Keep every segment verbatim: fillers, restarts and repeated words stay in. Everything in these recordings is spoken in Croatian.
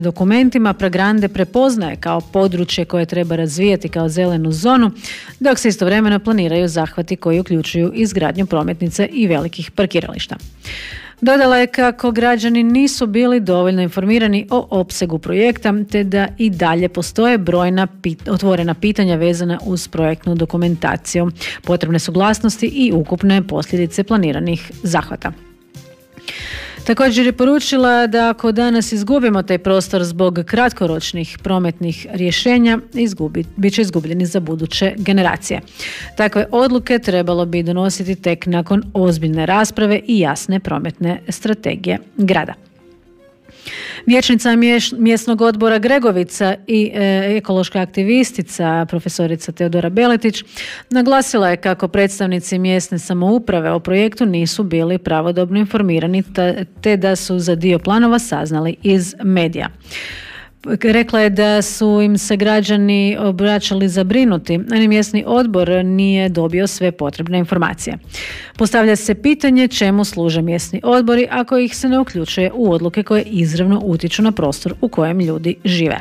dokumentima Pragrande prepoznaje kao područje koje treba razvijati kao zelenu zonu, dok se istovremeno planiraju zahvati koji uključuju izgradnju prometnice i velikih parkirališta. Dodala je kako građani nisu bili dovoljno informirani o opsegu projekta, te da i dalje postoje brojna pit- otvorena pitanja vezana uz projektnu dokumentaciju, potrebne suglasnosti i ukupne posljedice planiranih zahvata. Također je poručila da ako danas izgubimo taj prostor zbog kratkoročnih prometnih rješenja, izgubi, bit će izgubljeni za buduće generacije. Takve odluke trebalo bi donositi tek nakon ozbiljne rasprave i jasne prometne strategije grada. Vijećnica mjesnog odbora Gregovica i e, ekološka aktivistica profesorica Teodora Beletić naglasila je kako predstavnici mjesne samouprave o projektu nisu bili pravodobno informirani te da su za dio planova saznali iz medija. Rekla je da su im se građani obraćali zabrinuti, a ni mjesni odbor nije dobio sve potrebne informacije. Postavlja se pitanje čemu služe mjesni odbori ako ih se ne uključuje u odluke koje izravno utječu na prostor u kojem ljudi žive.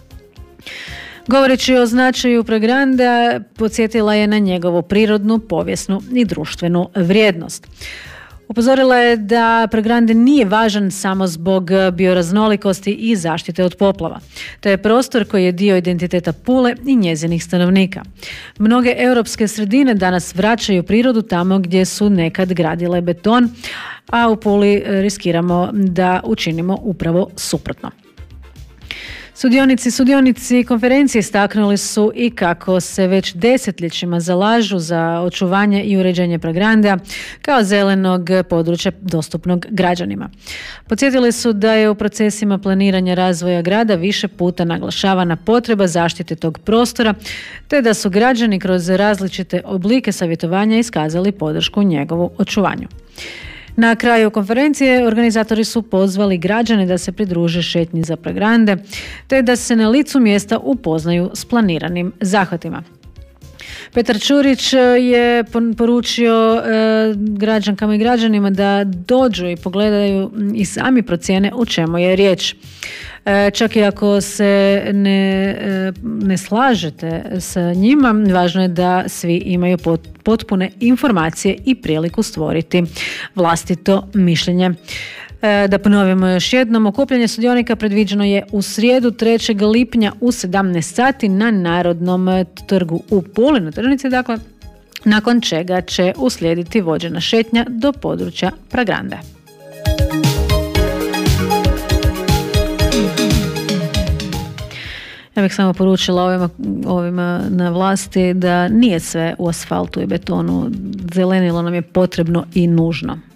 Govoreći o značaju Pragranda, podsjetila je na njegovu prirodnu, povijesnu i društvenu vrijednost. Upozorila je da Pragrande nije važan samo zbog bioraznolikosti i zaštite od poplava. To je prostor koji je dio identiteta Pule i njezinih stanovnika. Mnoge europske sredine danas vraćaju prirodu tamo gdje su nekad gradile beton, a u Puli riskiramo da učinimo upravo suprotno. Sudionici sudionici konferencije istaknuli su i kako se već desetljećima zalažu za očuvanje i uređenje Pragranda kao zelenog područja dostupnog građanima. Podsjetili su da je u procesima planiranja razvoja grada više puta naglašavana potreba zaštite tog prostora, te da su građani kroz različite oblike savjetovanja iskazali podršku njegovu očuvanju. Na kraju konferencije organizatori su pozvali građane da se pridruže šetnji za Pragrande, te da se na licu mjesta upoznaju s planiranim zahvatima. Petar Čurić je poručio e, građankama i građanima da dođu i pogledaju i sami procijene u čemu je riječ. E, čak i ako se ne, e, ne slažete sa njima, važno je da svi imaju pot, potpune informacije i priliku stvoriti vlastito mišljenje. E, da ponovimo još jednom, okupljanje sudionika predviđeno je u srijedu trećeg lipnja u sedamnaest sati na Narodnom trgu u Puli, na tržnici, dakle, nakon čega će uslijediti vođena šetnja do područja Pragrande. Ja bih samo poručila ovima, ovima na vlasti da nije sve u asfaltu i betonu. Zelenilo nam je potrebno i nužno.